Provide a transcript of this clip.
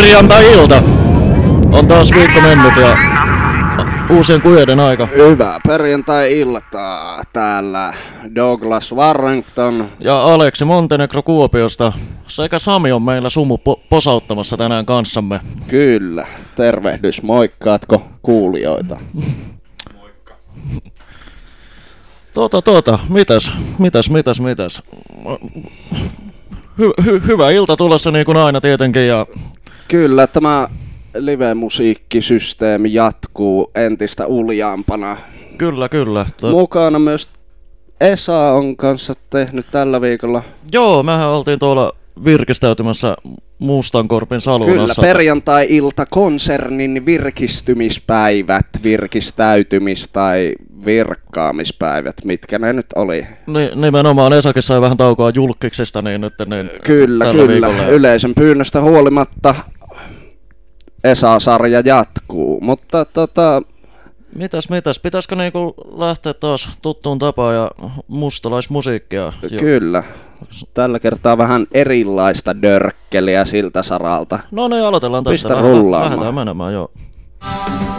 perjantai-ilta. On taas viikko mennyt ja uusien kujeiden aika. Hyvää perjantai-iltaa täällä Douglas Warrington Ja Aleksi Montenegro Kuopiosta sekä Sami on meillä sumu posauttamassa tänään kanssamme. Kyllä, tervehdys, moikkaatko kuulijoita? Moikka. Mitäs? Hyvä ilta tulossa niin kuin aina tietenkin ja... Kyllä, tämä live-musiikkisysteemi jatkuu entistä uljaampana. Kyllä. Mukana myös Esa on kanssa tehnyt tällä viikolla. Joo, mehän oltiin tuolla virkistäytymässä Mustankorpin salunassa. Kyllä, perjantai-ilta konsernin virkistymispäivät, virkistäytymis- tai virkkaamispäivät, mitkä ne nyt oli. Nimenomaan Esakin sai vähän taukoa julkiksesta, niin nyt niin Kyllä, viikolla. yleisön pyynnöstä huolimatta Esa-sarja jatkuu, mutta Mitäs? Pitäisikö niinku lähteä taas tuttuun tapaan ja mustalaismusiikkia? Kyllä. Tällä kertaa vähän erilaista dörkkeliä siltä saralta. No niin, aloitellaan tästä. Pistä rullaamaan. Lähdetään menemään, joo.